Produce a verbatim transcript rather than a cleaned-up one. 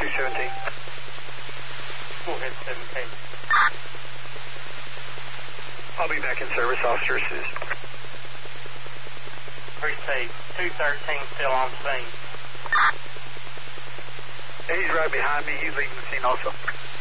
two seventeen. Go ahead, seventeen. I'll be back in service, Officer Assist. Precinct two thirteen still on scene. He's right behind me. He's leaving the scene also.